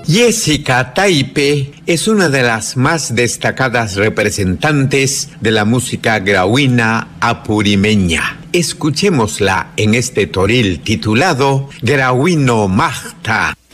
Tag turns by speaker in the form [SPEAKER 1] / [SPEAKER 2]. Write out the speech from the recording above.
[SPEAKER 1] Jessica Taipe es una de las más destacadas representantes de la música grauina apurimeña. Escuchémosla en este toril titulado Grauino Magta.